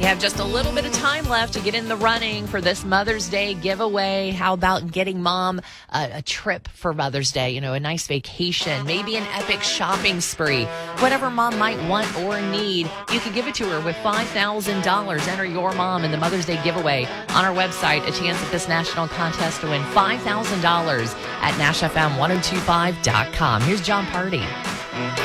You have just a little bit of time left to get in the running for this Mother's Day giveaway. How about getting mom a trip for Mother's Day? You know, a nice vacation, maybe an epic shopping spree. Whatever mom might want or need, you can give it to her with $5,000. Enter your mom in the Mother's Day giveaway on our website. A chance at this national contest to win $5,000 at NashFM1025.com. Here's John Party.